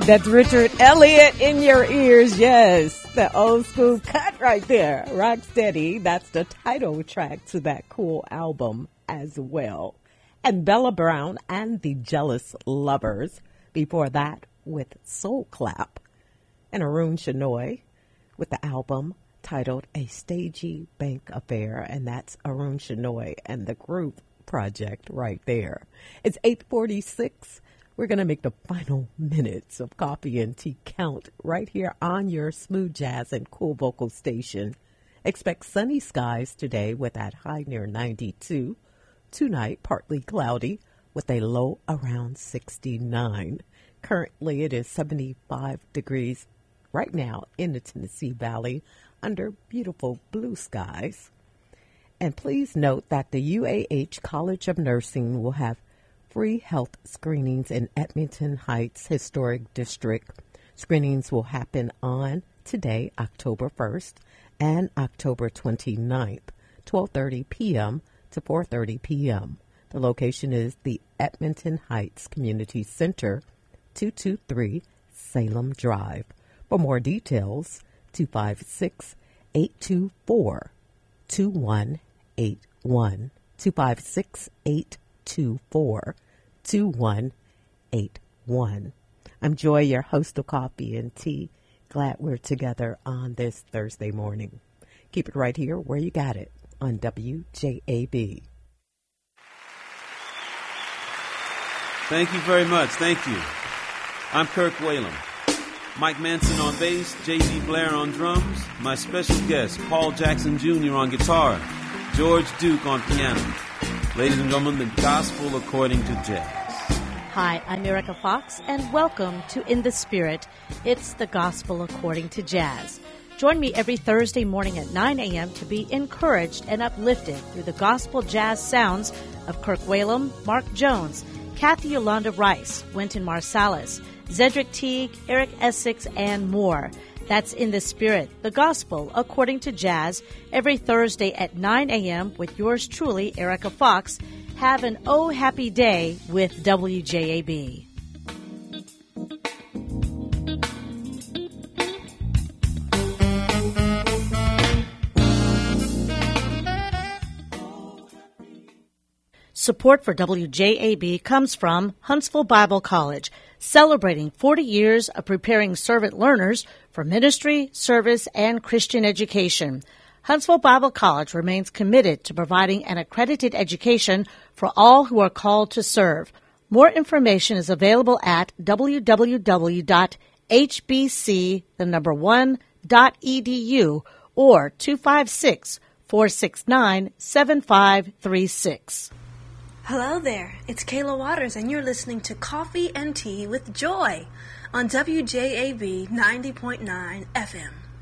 That's Richard Elliott in your ears. Yes, the old school cut right there. Rocksteady. That's the title track to that cool album as well. And Bella Brown and the Jealous Lovers. Before that with Soul Clap. And Arun Shenoy with the album titled A Stagey Bank Affair. And that's Arun Shenoy and the Group Project right there. It's 8:46. We're going to make the final minutes of Coffee and Tea count right here on your smooth jazz and cool vocal station. Expect sunny skies today with that high near 92. Tonight, partly cloudy with a low around 69. Currently, it is 75 degrees right now in the Tennessee Valley under beautiful blue skies. And please note that the UAH College of Nursing will have free health screenings in Edmonton Heights Historic District. Screenings will happen on today, October 1st, and October 29th, 12:30 p.m. to 4:30 p.m. The location is the Edmonton Heights Community Center, 223 Salem Drive. For more details, 256-824-2181. 256-824-2181. I'm Joy, your host of Coffee and Tea. Glad we're together on this Thursday morning. Keep it right here where you got it on WJAB. Thank you very much. Thank you. I'm Kirk Whalum. Mike Manson on bass, J.D. Blair on drums, my special guest, Paul Jackson Jr. on guitar, George Duke on piano. Ladies and gentlemen, the gospel according to jazz. Hi, I'm Erica Fox, and welcome to In the Spirit. It's the gospel according to jazz. Join me every Thursday morning at 9 a.m. to be encouraged and uplifted through the gospel jazz sounds of Kirk Whalum, Mark Jones, Kathy Yolanda Rice, Wynton Marsalis, Zedric Teague, Eric Essex, and more. That's In the Spirit, the gospel according to jazz, every Thursday at 9 a.m. with yours truly, Erica Fox. Have an oh happy day with WJAB. Support for WJAB comes from Huntsville Bible College, celebrating 40 years of preparing servant learners for ministry, service, and Christian education. Huntsville Bible College remains committed to providing an accredited education for all who are called to serve. More information is available at www.hbc1.edu or 256-469-7536. Hello there, it's Kayla Waters, and you're listening to Coffee and Tea with Joy on WJAB 90.9 FM.